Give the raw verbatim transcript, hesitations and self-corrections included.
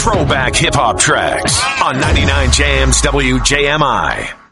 Throwback hip hop tracks on ninety-nine J M's W J M I.